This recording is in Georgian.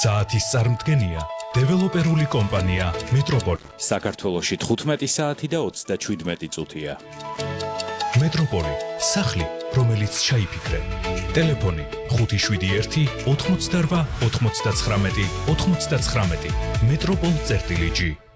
საათის წარმდგენია დეველოპერული კომპანია მეტროპოლი. საქართველოში 15 საათი და 37 წუთია. მეტროპოლი, სახლი, რომელიც ჩაიფიქრე. ტელეფონი 571 88 99 99. მეტროპოლ-G